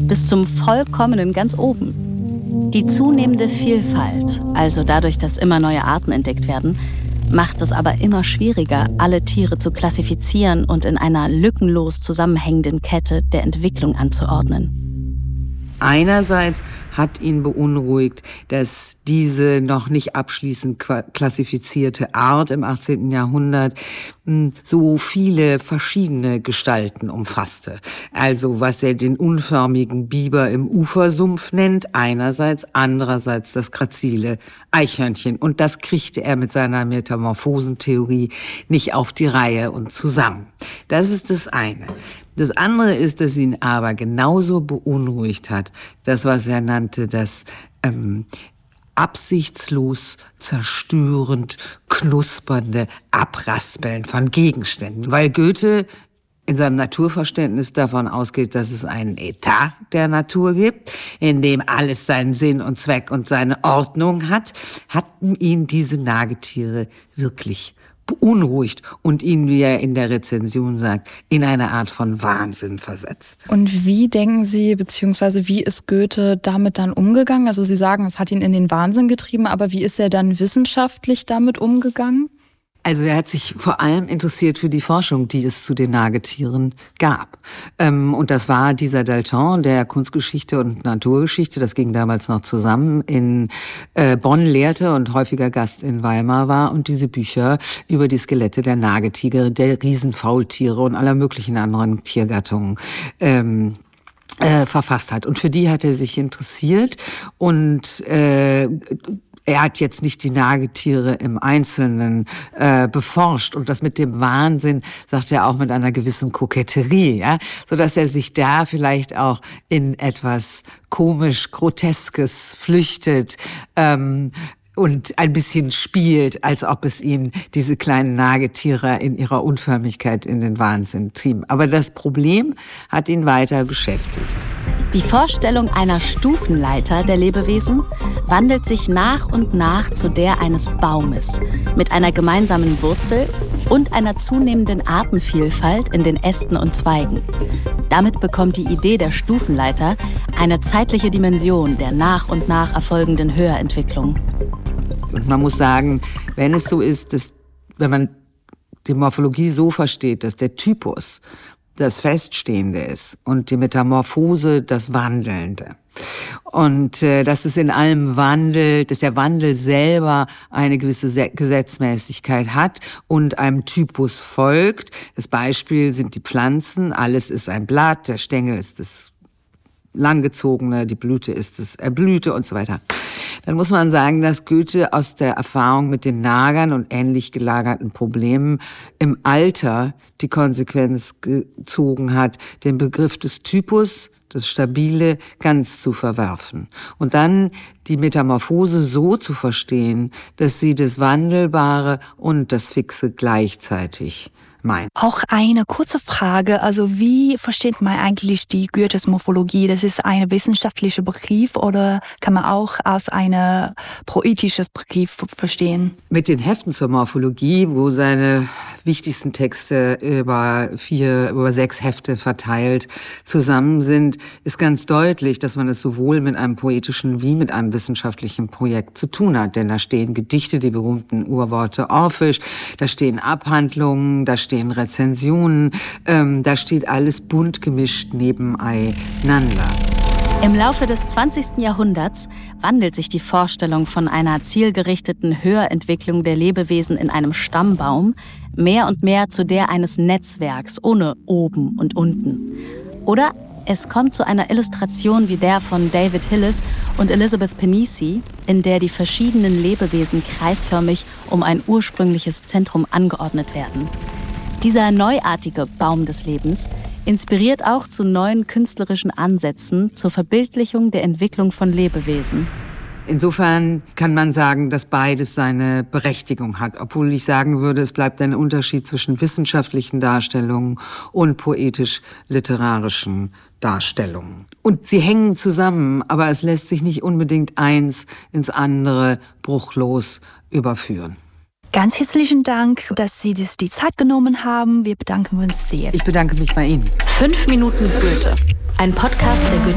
bis zum Vollkommenen ganz oben. Die zunehmende Vielfalt, also dadurch, dass immer neue Arten entdeckt werden, macht es aber immer schwieriger, alle Tiere zu klassifizieren und in einer lückenlos zusammenhängenden Kette der Entwicklung anzuordnen. Einerseits hat ihn beunruhigt, dass diese noch nicht abschließend klassifizierte Art im 18. Jahrhundert so viele verschiedene Gestalten umfasste. Also was er den unförmigen Biber im Ufersumpf nennt, einerseits, andererseits das grazile Eichhörnchen. Und das kriegte er mit seiner Metamorphosentheorie nicht auf die Reihe und zusammen. Das ist das eine. Das andere ist, dass ihn aber genauso beunruhigt hat, das, was er nannte, das absichtslos zerstörend knuspernde Abraspeln von Gegenständen. Weil Goethe in seinem Naturverständnis davon ausgeht, dass es einen Etat der Natur gibt, in dem alles seinen Sinn und Zweck und seine Ordnung hat, hatten ihn diese Nagetiere wirklich beunruhigt und ihn, wie er in der Rezension sagt, in eine Art von Wahnsinn versetzt. Und wie denken Sie, beziehungsweise wie ist Goethe damit dann umgegangen? Also Sie sagen, es hat ihn in den Wahnsinn getrieben, aber wie ist er dann wissenschaftlich damit umgegangen? Also er hat sich vor allem interessiert für die Forschung, die es zu den Nagetieren gab. Und das war dieser Dalton, der Kunstgeschichte und Naturgeschichte, das ging damals noch zusammen, in Bonn lehrte und häufiger Gast in Weimar war und diese Bücher über die Skelette der Nagetiere, der Riesenfaultiere und aller möglichen anderen Tiergattungen verfasst hat. Und für die hat er sich interessiert und er hat jetzt nicht die Nagetiere im Einzelnen beforscht und das mit dem Wahnsinn sagt er auch mit einer gewissen Koketterie, ja, so dass er sich da vielleicht auch in etwas komisch Groteskes flüchtet und ein bisschen spielt, als ob es ihn diese kleinen Nagetiere in ihrer Unförmigkeit in den Wahnsinn trieben. Aber das Problem hat ihn weiter beschäftigt. Die Vorstellung einer Stufenleiter der Lebewesen wandelt sich nach und nach zu der eines Baumes mit einer gemeinsamen Wurzel und einer zunehmenden Artenvielfalt in den Ästen und Zweigen. Damit bekommt die Idee der Stufenleiter eine zeitliche Dimension der nach und nach erfolgenden Höherentwicklung. Und man muss sagen, wenn es so ist, dass, wenn man die Morphologie so versteht, dass der Typus das Feststehende ist und die Metamorphose das Wandelnde. Und dass es in allem wandelt, dass der Wandel selber eine gewisse Gesetzmäßigkeit hat und einem Typus folgt. Das Beispiel sind die Pflanzen, alles ist ein Blatt, der Stängel ist das Langgezogene, die Blüte ist das Erblühte und so weiter. Dann muss man sagen, dass Goethe aus der Erfahrung mit den Nagern und ähnlich gelagerten Problemen im Alter die Konsequenz gezogen hat, den Begriff des Typus, das Stabile, ganz zu verwerfen. Und dann die Metamorphose so zu verstehen, dass sie das Wandelbare und das Fixe gleichzeitig meint. Auch eine kurze Frage, also wie versteht man eigentlich die Goethes Morphologie? Das ist ein wissenschaftlicher Begriff oder kann man auch als ein poetisches Begriff verstehen? Mit den Heften zur Morphologie, wo seine wichtigsten Texte über 6 Hefte verteilt zusammen sind, ist ganz deutlich, dass man es sowohl mit einem poetischen wie mit einem wissenschaftlichen Projekt zu tun hat. Denn da stehen Gedichte, die berühmten Urworte Orphisch, da stehen Abhandlungen, da stehen Rezensionen, da steht alles bunt gemischt nebeneinander. Im Laufe des 20. Jahrhunderts wandelt sich die Vorstellung von einer zielgerichteten Höherentwicklung der Lebewesen in einem Stammbaum mehr und mehr zu der eines Netzwerks ohne oben und unten. Oder es kommt zu einer Illustration wie der von David Hillis und Elizabeth Pennisi, in der die verschiedenen Lebewesen kreisförmig um ein ursprüngliches Zentrum angeordnet werden. Dieser neuartige Baum des Lebens inspiriert auch zu neuen künstlerischen Ansätzen zur Verbildlichung der Entwicklung von Lebewesen. Insofern kann man sagen, dass beides seine Berechtigung hat, obwohl ich sagen würde, es bleibt ein Unterschied zwischen wissenschaftlichen Darstellungen und poetisch-literarischen Darstellungen. Und sie hängen zusammen, aber es lässt sich nicht unbedingt eins ins andere bruchlos überführen. Ganz herzlichen Dank, dass Sie sich die Zeit genommen haben. Wir bedanken uns sehr. Ich bedanke mich bei Ihnen. 5 Minuten Goethe. Ein Podcast der Goethe